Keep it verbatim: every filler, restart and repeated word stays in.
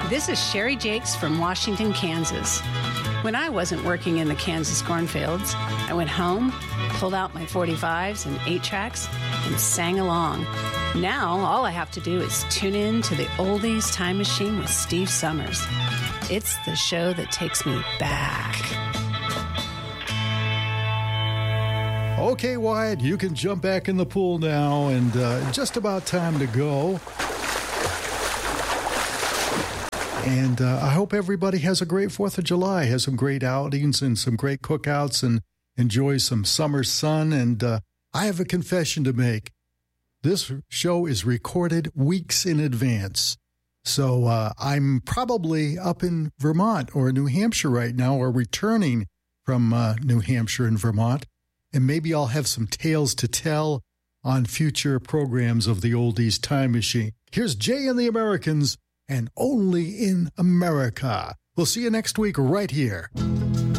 This is Sherry Jakes from Washington, Kansas. When I wasn't working in the Kansas cornfields, I went home, pulled out my forty-fives and eight tracks, and sang along. Now, all I have to do is tune in to the Oldies Time Machine with Steve Summers. It's the show that takes me back. Okay, Wyatt, you can jump back in the pool now, and uh, just about time to go. And uh, I hope everybody has a great fourth of July, has some great outings and some great cookouts, and enjoys some summer sun. And uh, I have a confession to make. This show is recorded weeks in advance. So uh, I'm probably up in Vermont or New Hampshire right now, or returning from uh, New Hampshire and Vermont. And maybe I'll have some tales to tell on future programs of the Oldies Time Machine. Here's Jay and the Americans, and Only in America. We'll see you next week right here.